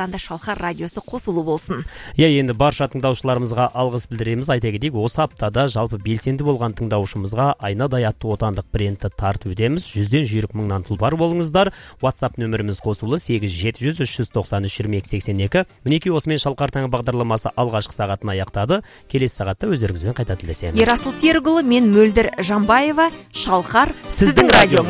да Шалқар радиосы қосулы болсын. Енді барша тыңдаушыларымызға алғыс білдіреміз. Айта кетейік, осы аптада жалпы белсенді болған тыңдаушымызға айнадай атты отандық брендті тартып өтеміз. 100-ден жүйрік мыңнан тұлпар болыңыздар. WhatsApp нөміріміз қосулы 8700-390-2282. Мінекей осымен Шалқар таңы бағдарламасы алғашқы сағатын аяқтады. Келесі сағатта өздеріңізбен қайта тілдесеміз. Ерасыл Серікұлы, мен Мөлдір Жамбаева. Шалқар сіздің радиоңыз.